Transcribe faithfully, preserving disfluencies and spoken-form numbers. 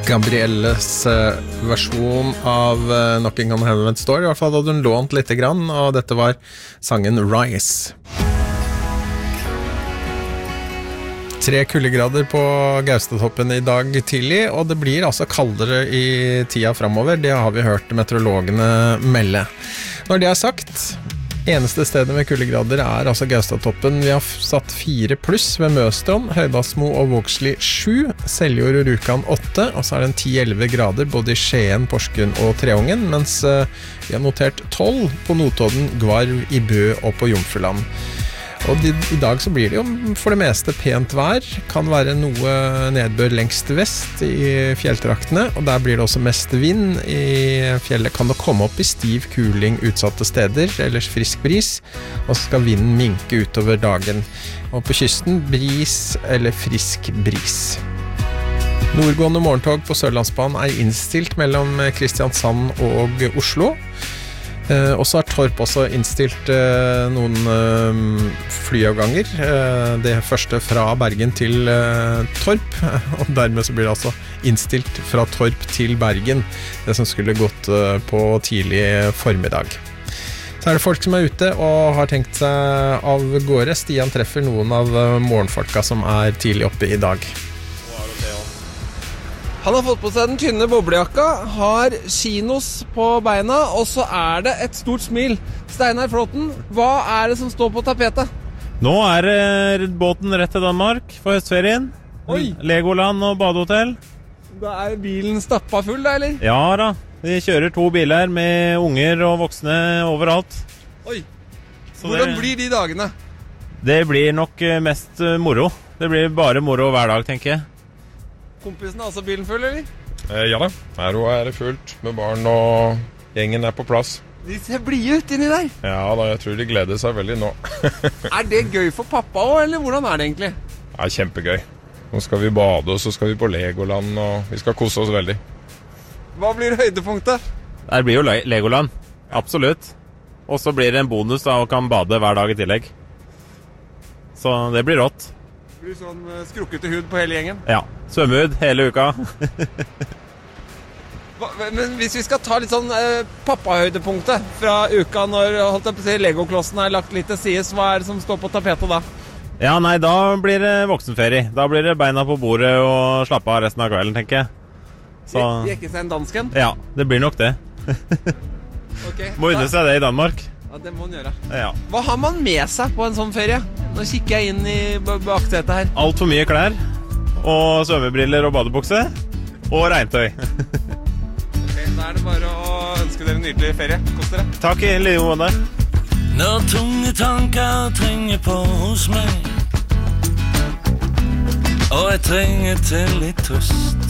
Gabrielles uh, versjon av uh, Knocking on Heaven's Door. I hvert fall hadde hun lånt litt grann, og dette var sangen Rise. Tre kuldegrader på Gaustatoppen i dag tidlig, og det blir altså kaldere i tida fremover. Det har vi hørt meteorologene melde. Når det er sagt, eneste stedet med kuldegrader er altså Gaustatoppen. Vi har satt fire pluss ved Møstrand, Høydalsmo og Vågsli sju, Seljord og Rjukan åtte, og så er det ti til elleve grader både i Skien, Porsgrunn og Treungen, mens uh, vi har notert tolv på Notodden, Gvarv, i Bø og på Jomfruland. Og i, i dag så blir det jo for det meste pent vær, kan være noe nedbør lengst vest i fjelltraktene, og der blir det også mest vind. I fjellet kan det komme opp i stiv kuling utsatte steder, ellers frisk bris, og så skal vinden minke utover dagen. Og på kysten bris eller frisk bris. Nordgående morgentog på Sørlandsbanen er innstilt mellom Kristiansand og Oslo. Eh, og så har Torp også innstilt eh, noen eh, flyavganger. Eh, det første fra Bergen til eh, Torp, og dermed så blir det altså innstilt fra Torp til Bergen, det som skulle gått eh, på tidlig formiddag. Så er det folk som er ute og har tenkt seg av gårde. Stian treffer noen av morgenfolka som er tidlig oppe i dag. Han har fått på seg den tynne boblejakka, har kinos på beina, og så er det et stort smil. Steinar Flåten, hva er det som står på tapetet? Nå er det båten rett til Danmark for høstferien. Oi! Legoland og badehotell. Da er bilen stappa full da, eller? Ja da, vi kjører to biler med unger og voksne overalt. Oi! Så Hvordan det, blir de dagene? Det blir nok mest moro. Det blir bare moro hver dag, tenker jeg. Kompisen har også bilen full, eller? Eh, ja da, her er det fullt med barn, og gjengen er på plass. De ser blige ut inni der. Ja da, jeg tror de gleder seg veldig nå. Er det gøy for pappa også, eller hvordan er det egentlig? Det er kjempegøy. Nå skal vi bade, og så skal vi på Legoland, og vi skal kose oss veldig. Hva blir høydepunktet? Det blir jo Legoland, absolutt. Og så blir det en bonus da, og kan bade hver dag i tillegg. Så det blir rått. Det blir sånn skrukkete hud på hele gjengen. Ja, svømmehud hele uka. Hva, men hvis vi skal ta litt sånn eh, pappahøydepunktet fra uka når holdt jeg på å si, Lego-klossen er lagt litt til sides, hva er det som står på tapetet da? Ja, nei, da blir det voksenferie. Da blir det beina på bordet og slappe av resten av kvelden, tenker jeg. Så... Jekke seg en dansken? Ja, det blir nok det. Okay, må unne seg det i Danmark. Ja, det må man gjøre. Ja. Hva har man med seg på en sånn ferie? Nå kikker jeg inn i baksetet her. Alt for mye klær, og svømmebriller og badebukse, og regntøy. Ok, da er det bare å ønske dere en nydelig ferie. Kos dere. Takk i like måte. Når tunge tanker trenger på hos meg, og jeg trenger til litt trøst,